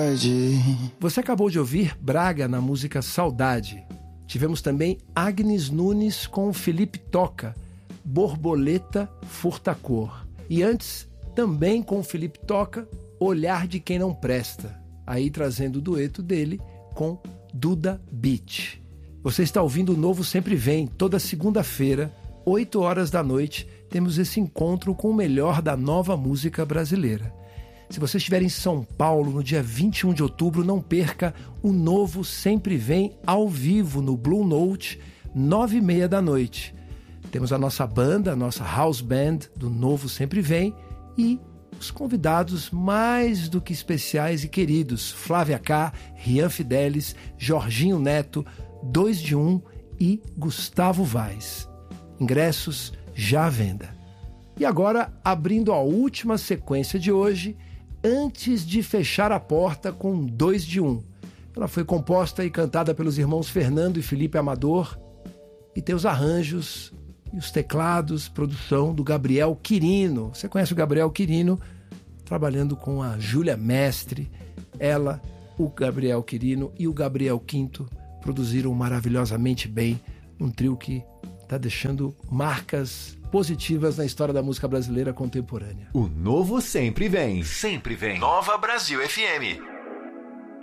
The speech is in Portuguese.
tarde. Você acabou de ouvir Braga na música Saudade. Tivemos também Agnes Nunes com Felipe Toca, Borboleta Furtacor. E antes, também com Felipe Toca, Olhar de Quem Não Presta. Aí trazendo o dueto dele com Duda Beat. Você está ouvindo o Novo Sempre Vem, toda segunda-feira, 8 horas da noite, temos esse encontro com o melhor da nova música brasileira. Se você estiver em São Paulo no dia 21 de outubro, não perca o Novo Sempre Vem ao vivo no Blue Note, 9h30 da noite. Temos a nossa banda, a nossa house band do Novo Sempre Vem e os convidados mais do que especiais e queridos, Flávia K, Rian Fidelis, Jorginho Neto, 2 de 1 e Gustavo Vaz. Ingressos já à venda. E agora, abrindo a última sequência de hoje, Antes de Fechar a Porta com 2 de 1. Ela foi composta e cantada pelos irmãos Fernando e Felipe Amador e tem os arranjos e os teclados, produção do Gabriel Quirino. Você conhece o Gabriel Quirino, trabalhando com a Júlia Mestre. Ela, o Gabriel Quirino e o Gabriel Quinto produziram maravilhosamente bem um trio que está deixando marcas positivas na história da música brasileira contemporânea. O Novo Sempre Vem. Sempre vem. Nova Brasil FM.